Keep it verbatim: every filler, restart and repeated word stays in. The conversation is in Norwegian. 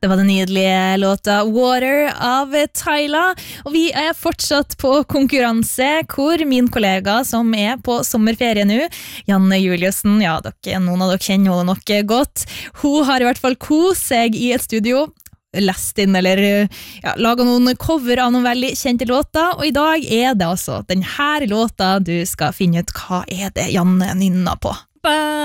Det var den nydelige låta Water av Tyla, og vi er fortsatt på konkurranse, hvor min kollega som er på sommerferie nå, Janne Juliussen, ja, dere, noen av dere kjenner henne nok godt, hun har i hvert fall kos seg i et studio, lest inn eller ja, laget noen cover av noen veldig kjente låter, og i dag er det altså den her låta du skal finne ut hva er det Janne nynner på.